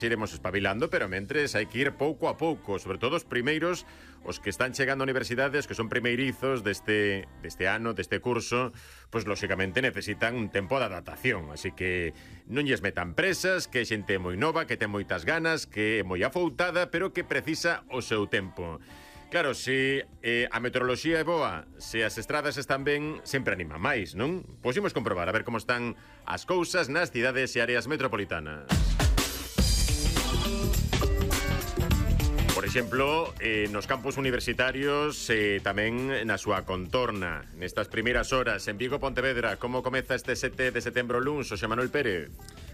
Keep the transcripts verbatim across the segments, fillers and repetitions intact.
Iremos espabilando, pero mentres hai que ir pouco a pouco, sobre todo os primeiros, os que están chegando a universidades, que son primeirizos deste, deste ano, deste curso, pois lóxicamente necesitan un tempo de adaptación, así que non lles metan presas, que é xente moi nova, que ten moitas ganas, que é moi afoutada, pero que precisa o seu tempo. Claro, se eh, a meteoroloxía é boa, se as estradas están ben, sempre anima máis, non? Pois imos comprobar a ver como están as cousas nas cidades e áreas metropolitanas. Por exemplo, eh, nos campus universitarios e eh, tamén na súa contorna. Nestas primeiras horas en Vigo, Pontevedra, como comeza este sete de setembro luns, Xosé Manuel Pérez?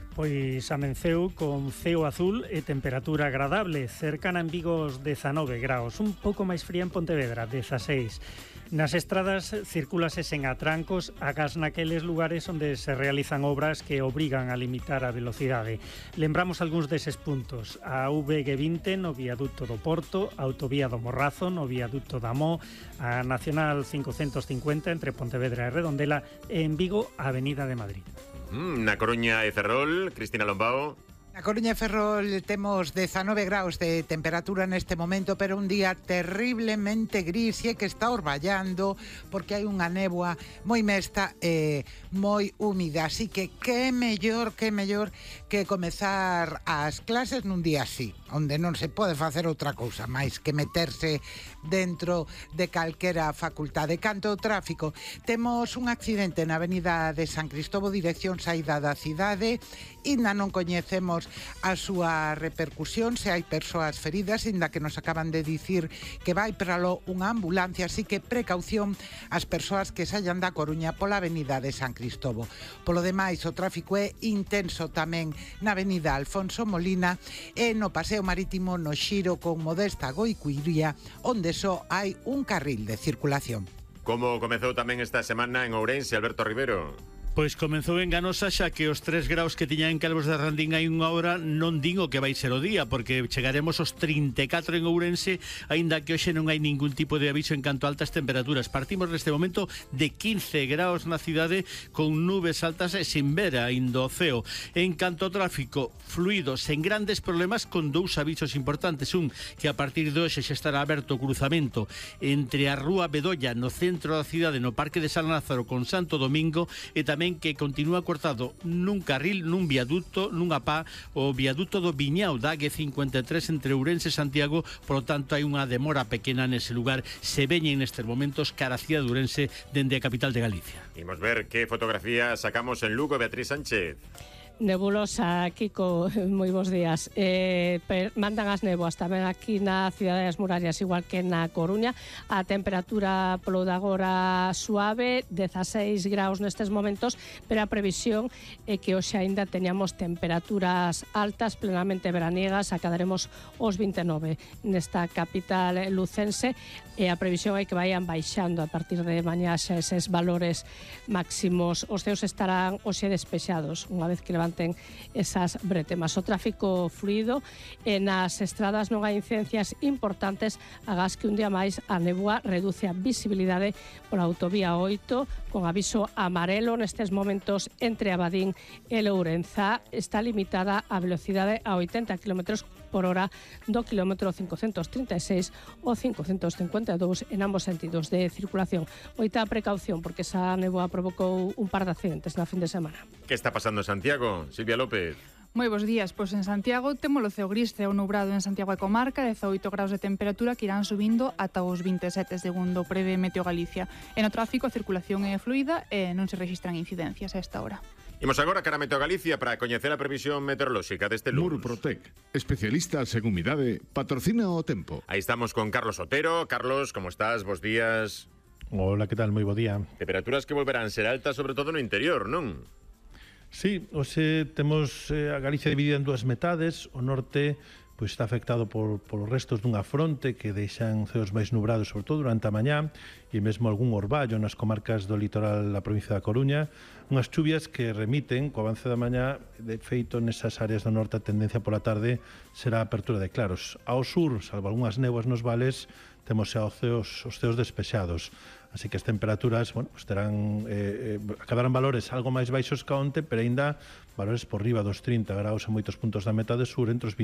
Pois amenceu con ceo azul e temperatura agradable, cercana en Vigo os dezanove graus, un pouco máis fría en Pontevedra, dezaseis. Nas estradas circúlase sen atrancos, agás naqueles lugares onde se realizan obras que obrigan a limitar a velocidade. Lembramos algúns deses puntos: a V G vinte no viaduto do Porto, a autovía do Morrazo no viaduto da Mo, a Nacional cincocentos cincuenta entre Pontevedra e Redondela e en Vigo a Avenida de Madrid. Mm, na Coruña e Ferrol, Cristina Lombao. Na Coruña e Ferrol temos dezanove graus de temperatura neste momento, pero un día terriblemente gris e que está orballando porque hai unha néboa moi mesta e moi húmida, así que que mellor, que mellor que comezar as clases nun día así, onde non se pode facer outra cousa máis que meterse dentro de calquera facultade. Canto ao tráfico, temos un accidente na avenida de San Cristobo, dirección saída da cidade, ainda non coñecemos a súa repercusión, se hai persoas feridas, inda que nos acaban de dicir que vai para lo unha ambulancia, así que precaución as persoas que saian da Coruña pola avenida de San Cristobo. Polo demais, o tráfico é intenso tamén na avenida Alfonso Molina e no paseo marítimo no xiro con Modesta Goicuiría, onde só hai un carril de circulación. Como comezou tamén esta semana en Ourense, Alberto Rivero? Pois comezou enganosa, xa que os tres graus que tiña en Calvos de Randín hai unha hora non din o que vai ser o día, porque chegaremos aos trinta e catro en Ourense, aínda que hoxe non hai ningún tipo de aviso en canto a altas temperaturas. Partimos neste momento de quince graus na cidade, con nubes altas e sin ver aínda o ceo. En canto ao tráfico, fluido, sen grandes problemas, con dous avisos importantes. Un, que a partir de hoxe xa estará aberto o cruzamento entre a Rúa Bedolla no centro da cidade, no Parque de San Lázaro con Santo Domingo, e tamén que continúa cortado nun carril, nun viaduto, nunha pá, o viaduto do Viñao da A G cincuenta e tres entre Ourense e Santiago. Por lo tanto, hai unha demora pequena nese lugar. Se veñen nestes momentos cara a cidade de Ourense dende a capital de Galicia. Imos ver que fotografía sacamos en Lugo, Beatriz Sánchez. Nebulosa, Kiko, moi bons días. Eh, per, mandan as néboas tamén aquí na cidade das murallas, igual que na Coruña. A temperatura polo de agora suave, dezaseis graus nestes momentos, pero a previsión é que hoxe aínda teñamos temperaturas altas, plenamente veraniegas, acadaremos os vinte e nove nesta capital lucense, e a previsión é que vayan baixando a partir de mañá xa eses valores máximos. Os ceos estarán hoxe despexados, unha vez que levanten esas bretemas. O tráfico fluido e nas estradas non hai incidencias importantes, agás que un día máis a néboa reduce a visibilidade pola autovía oito, con aviso amarelo nestes momentos entre Abadín e Lourenza. Está limitada a velocidade a oitenta kilómetros por hora do kilómetro cincocentos trinta e seis ou cincocentos cincuenta e dous en ambos sentidos de circulación. Moita precaución, porque esa néboa provocou un par de accidentes na fin de semana. Que está pasando en Santiago? Silvia López. Moi bons días, pois en Santiago temos o ceo gris, ceo nubrado en Santiago e comarca, dezaoito graus de temperatura que irán subindo ata os vinte e sete segundo prevé Meteo Galicia. E no tráfico a circulación é fluida e non se rexistran incidencias a esta hora. Imos agora cara a Meteo Galicia para coñecer a previsión meteorolóxica deste lunes. Murprotec, especialistas en humidade, patrocina o tempo. Aí estamos con Carlos Otero. Carlos, como estás? Bos días. Hola, que tal? Moi bo día. Temperaturas que volverán ser altas, sobre todo no interior, non? Sí, hoxe temos eh, a Galicia dividida en dúas metades. O norte pois está afectado por, por os restos dunha fronte que deixan ceos máis nubrados, sobre todo durante a mañá, e mesmo algún orballo nas comarcas do litoral da provincia da Coruña. Unhas chuvias que remiten co avance da mañá. De feito, nesas áreas do norte a tendencia pola tarde será a apertura de claros. Ao sur, salvo algunhas néboas nos vales, temos xa os ceos, os ceos despexados. Así que as temperaturas, bueno, pues terán eh, eh, acabarán valores algo máis baixos que onte, pero aínda valores por riba dos trinta graus en moitos puntos da metade sur, entre os